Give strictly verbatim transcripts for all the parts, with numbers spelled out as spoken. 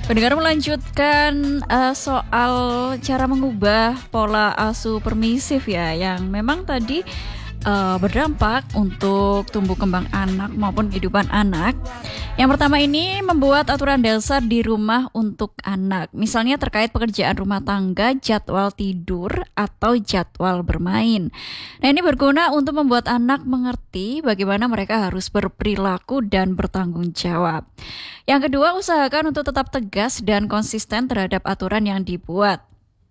Pendengar melanjutkan uh, soal cara mengubah pola asuh permisif ya, yang memang tadi uh, berdampak untuk tumbuh kembang anak maupun kehidupan anak. Yang pertama ini membuat aturan dasar di rumah untuk anak, misalnya terkait pekerjaan rumah tangga, jadwal tidur, atau jadwal bermain. Nah, ini berguna untuk membuat anak mengerti bagaimana mereka harus berperilaku dan bertanggung jawab. Yang kedua, usahakan untuk tetap tegas dan konsisten terhadap aturan yang dibuat.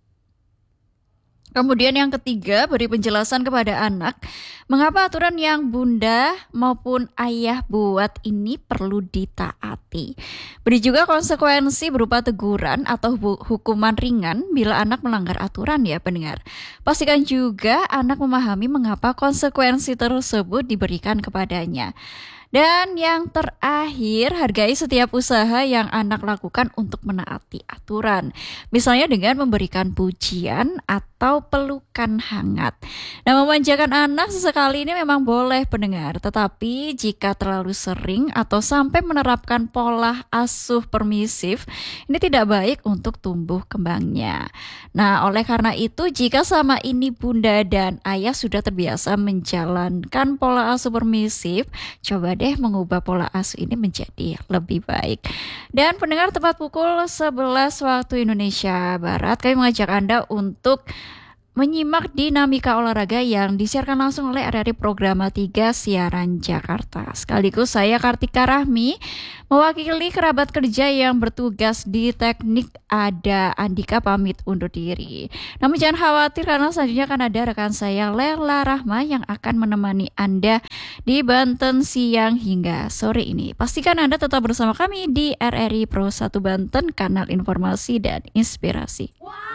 Kemudian yang ketiga, beri penjelasan kepada anak mengapa aturan yang bunda maupun ayah buat ini perlu ditaati. Beri juga konsekuensi berupa teguran atau hukuman ringan bila anak melanggar aturan ya pendengar. Pastikan juga anak memahami mengapa konsekuensi tersebut diberikan kepadanya. Dan yang terakhir, hargai setiap usaha yang anak lakukan untuk menaati aturan. Misalnya dengan memberikan pujian atau pelukan hangat. Nah, memanjakan anak sesekali ini memang boleh pendengar. Tetapi jika terlalu sering atau sampai menerapkan pola asuh permisif, ini tidak baik untuk tumbuh kembangnya. Nah, oleh karena itu jika sama ini bunda dan ayah sudah terbiasa menjalankan pola asuh permisif, coba deh mengubah pola asuh ini menjadi lebih baik. Dan pendengar, tepat pukul sebelas waktu Indonesia Barat, kami mengajak Anda untuk menyimak dinamika olahraga yang disiarkan langsung oleh R R I Programa tiga Siaran Jakarta. Sekaligus saya Kartika Rahmi mewakili kerabat kerja yang bertugas di teknik ada Andika pamit undur diri. Namun jangan khawatir karena selanjutnya akan ada rekan saya Lela Rahma yang akan menemani Anda di Banten siang hingga sore ini. Pastikan Anda tetap bersama kami di R R I Pro satu Banten, kanal informasi dan inspirasi. Wow.